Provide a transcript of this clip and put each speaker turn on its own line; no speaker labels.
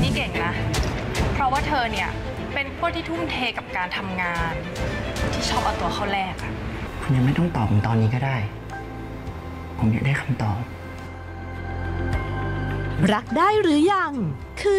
นี่เก่งนะ เพราะว่าเธอเนี่ยเป็นพวกที่ทุ่มเทกับการทำงาน ที่ชอบเอาตัวเข้าแลกอะ
คุณยังไม่ต้องตอบผมตอนนี้ก็ได้ ผมอยากได้คำตอบ
รักได้หรือยังคือ